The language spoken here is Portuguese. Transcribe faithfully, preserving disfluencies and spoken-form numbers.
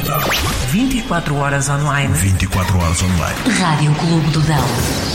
vinte e quatro horas online. vinte e quatro horas online. Rádio Clube do Dão.